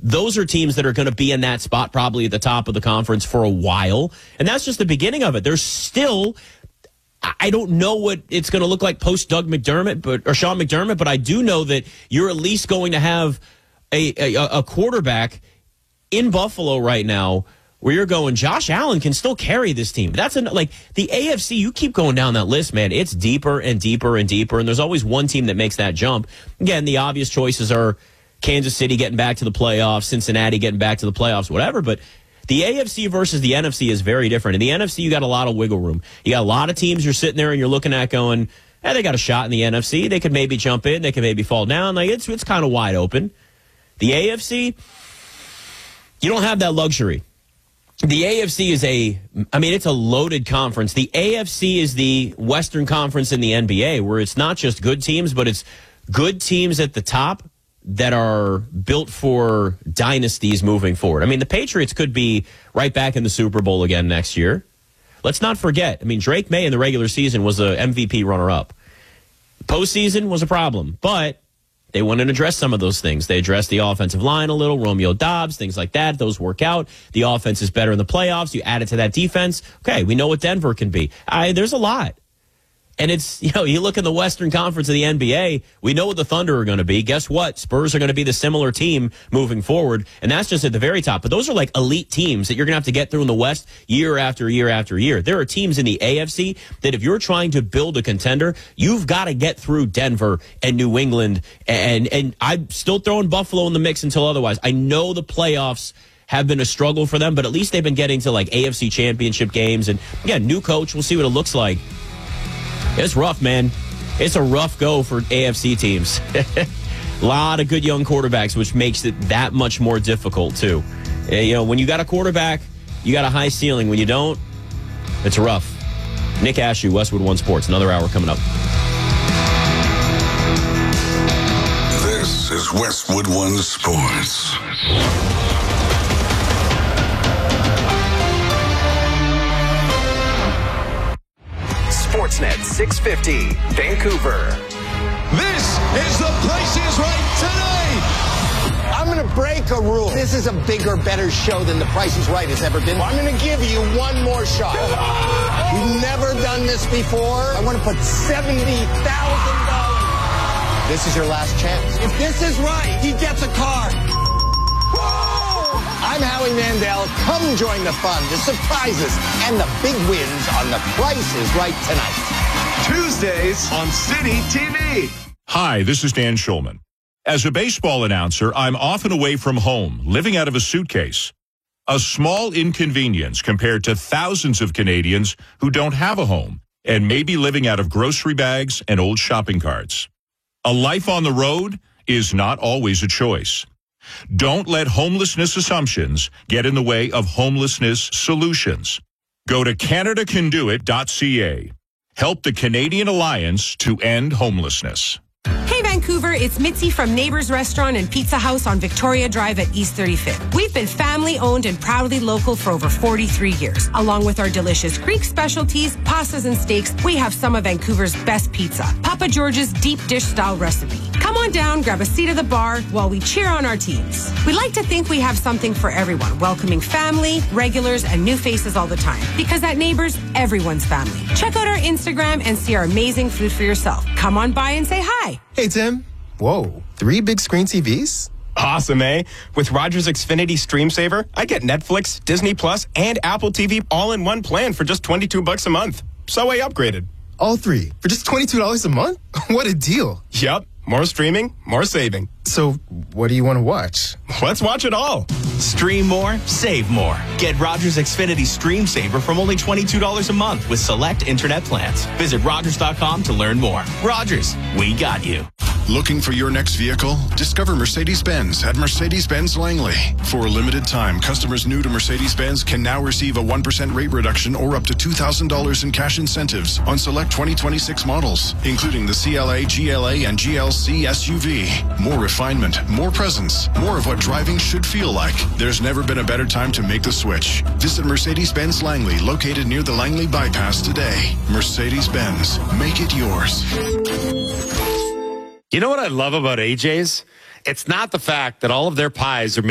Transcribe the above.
those are teams that are going to be in that spot probably at the top of the conference for a while. And that's just the beginning of it. There's still, I don't know what it's going to look like post Doug McDermott or Sean McDermott, but I do know that you're at least going to have a quarterback in Buffalo right now where you're going, Josh Allen can still carry this team. That's like the AFC, you keep going down that list, man. It's deeper and deeper and deeper, and there's always one team that makes that jump. Again, the obvious choices are Kansas City getting back to the playoffs, Cincinnati getting back to the playoffs, whatever, but the AFC versus the NFC is very different. In the NFC, you got a lot of wiggle room. You got a lot of teams you're sitting there and you're looking at going, they got a shot in the NFC. They could maybe jump in. They could maybe fall down. Like it's kind of wide open. The AFC, you don't have that luxury. The AFC is it's a loaded conference. The AFC is the Western Conference in the NBA, where it's not just good teams, but it's good teams at the top that are built for dynasties moving forward. I mean, the Patriots could be right back in the Super Bowl again next year. Let's not forget. I mean, Drake May in the regular season was a MVP runner-up. Postseason was a problem, but they went and addressed some of those things. They addressed the offensive line a little, Romeo Doubs, things like that. Those work out. The offense is better in the playoffs. You add it to that defense. Okay, we know what Denver can be. There's a lot. And it's, you look in the Western Conference of the NBA, we know what the Thunder are going to be. Guess what? Spurs are going to be the similar team moving forward. And that's just at the very top. But those are like elite teams that you're going to have to get through in the West year after year after year. There are teams in the AFC that if you're trying to build a contender, you've got to get through Denver and New England. And I'm still throwing Buffalo in the mix until otherwise. I know the playoffs have been a struggle for them, but at least they've been getting to like AFC championship games. And again, new coach, we'll see what it looks like. It's rough, man. It's a rough go for AFC teams. A lot of good young quarterbacks, which makes it that much more difficult, too. When you got a quarterback, you got a high ceiling. When you don't, it's rough. Nick Ashew, Westwood One Sports. Another hour coming up. This is Westwood One Sports. Sportsnet 650, Vancouver. This is the Price is Right tonight. I'm going to break a rule. This is a bigger, better show than the Price is Right has ever been. I'm going to give you one more shot. We've never done this before. I want to put $70,000. This is your last chance. If this is right, he gets a car. I'm Howie Mandel. Come join the fun, the surprises, and the big wins on The Price is Right tonight. Tuesdays on City TV. Hi, this is Dan Schulman. As a baseball announcer, I'm often away from home, living out of a suitcase. A small inconvenience compared to thousands of Canadians who don't have a home and may be living out of grocery bags and old shopping carts. A life on the road is not always a choice. Don't let homelessness assumptions get in the way of homelessness solutions. Go to CanadaCanDoIt.ca. Help the Canadian Alliance to end homelessness. Hey Vancouver, it's Mitzi from Neighbors Restaurant and Pizza House on Victoria Drive at East 35th. We've been family owned and proudly local for over 43 years. Along with our delicious Greek specialties, pastas and steaks, we have some of Vancouver's best pizza. Papa George's deep dish style recipe. Come on down, grab a seat at the bar while we cheer on our teams. We like to think we have something for everyone, welcoming family, regulars, and new faces all the time. Because at Neighbors, everyone's family. Check out our Instagram and see our amazing food for yourself. Come on by and say hi. Hey, Tim. Whoa, 3 big screen TVs? Awesome, eh? With Rogers Xfinity Stream Saver, I get Netflix, Disney Plus, and Apple TV all in one plan for just $22 a month. So I upgraded. All 3 for just $22 a month? What a deal. Yup. More streaming, more saving. So, what do you want to watch? Let's watch it all. Stream more, save more. Get Rogers Xfinity Stream Saver from only $22 a month with select internet plans. Visit Rogers.com to learn more. Rogers, we got you. Looking for your next vehicle? Discover Mercedes-Benz at Mercedes-Benz Langley. For a limited time, customers new to Mercedes-Benz can now receive a 1% rate reduction or up to $2,000 in cash incentives on select 2026 models, including the CLA, GLA, and GLC SUV. More refinement, more presence, more of what driving should feel like. There's never been a better time to make the switch. Visit Mercedes-Benz Langley, located near the Langley Bypass today. Mercedes-Benz, make it yours. You know what I love about AJ's? It's not the fact that all of their pies are